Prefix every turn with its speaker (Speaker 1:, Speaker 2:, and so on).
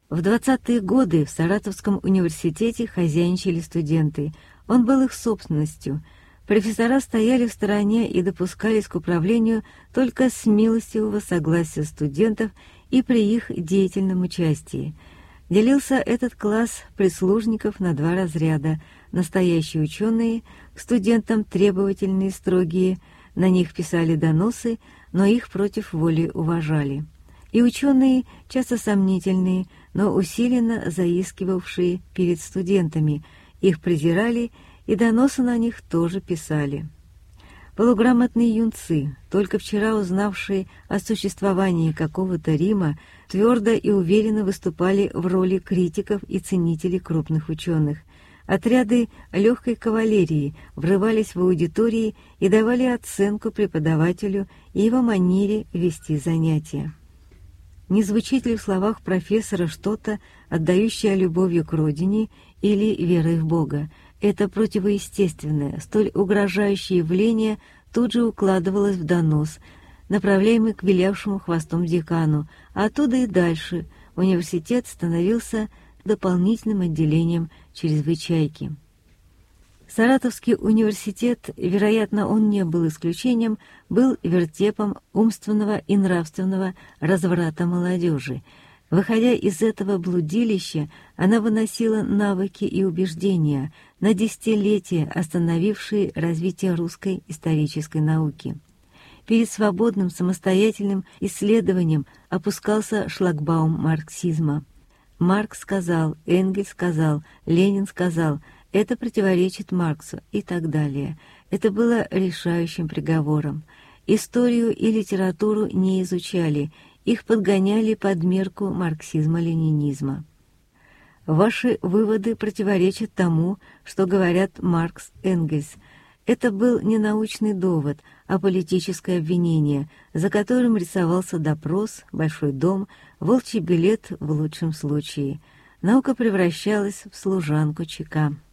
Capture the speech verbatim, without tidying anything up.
Speaker 1: В двадцатые годы в Саратовском университете хозяйничали студенты. Он был их собственностью. Профессора стояли в стороне и допускались к управлению только с милостивого согласия студентов и при их деятельном участии. Делился этот класс прислужников на два разряда: настоящие ученые, к студентам требовательные, строгие, на них писали доносы, но их против воли уважали. И ученые, часто сомнительные, но усиленно заискивавшие перед студентами, их презирали и доносы на них тоже писали. Полуграмотные юнцы, только вчера узнавшие о существовании какого-то Рима, твердо и уверенно выступали в роли критиков и ценителей крупных ученых. Отряды легкой кавалерии врывались в аудитории и давали оценку преподавателю и его манере вести занятия. Не звучит ли в словах профессора что-то, отдающее любовью к родине или верой в Бога? Это противоестественное, столь угрожающее явление тут же укладывалось в донос, направляемый к вилявшему хвостом декану, а оттуда и дальше университет становился дополнительным отделением чрезвычайки. Саратовский университет, вероятно, он не был исключением, был вертепом умственного и нравственного разврата молодежи. Выходя из этого блудилища, она выносила навыки и убеждения, на десятилетия остановившие развитие русской исторической науки. Перед свободным самостоятельным исследованием опускался шлагбаум марксизма. Маркс сказал, Энгельс сказал, Ленин сказал, это противоречит Марксу и так далее. Это было решающим приговором. Историю и литературу не изучали, их подгоняли под мерку марксизма-ленинизма. Ваши выводы противоречат тому, что говорят Маркс, Энгельс. Это был не научный довод, а политическое обвинение, за которым рисовался допрос, большой дом, волчий билет в лучшем случае. Наука превращалась в служанку ЧК.